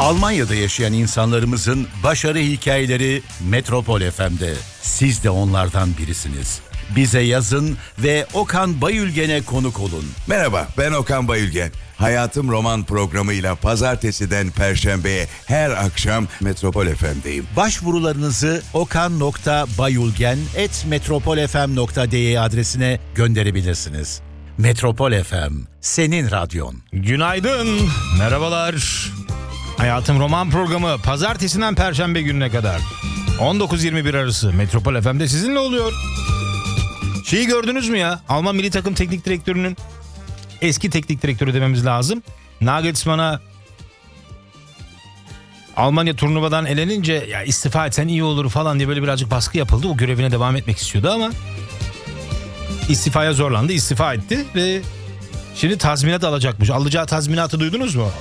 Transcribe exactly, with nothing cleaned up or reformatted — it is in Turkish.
Almanya'da yaşayan insanlarımızın başarı hikayeleri Metropol F M'de. Siz de onlardan birisiniz. Bize yazın ve Okan Bayülgen'e konuk olun. Merhaba, ben Okan Bayülgen. Hayatım Roman programıyla pazartesiden perşembeye her akşam Metropol F M'deyim. Başvurularınızı okan nokta bayülgen at metropol f m nokta d e adresine gönderebilirsiniz. Metropol F M, senin radyon. Günaydın, merhabalar. Hayatım Roman programı pazartesinden perşembe gününe kadar on dokuz yirmi bir arası Metropol F M'de sizinle oluyor. Şeyi gördünüz mü ya? Alman milli takım teknik direktörünün, eski teknik direktörü dememiz lazım, Nagelsmann'a Almanya turnuvadan elenince ya istifa etsen iyi olur falan diye böyle birazcık baskı yapıldı. O görevine devam etmek istiyordu ama istifaya zorlandı, istifa etti ve şimdi tazminat alacakmış. Alacağı tazminatı duydunuz mu?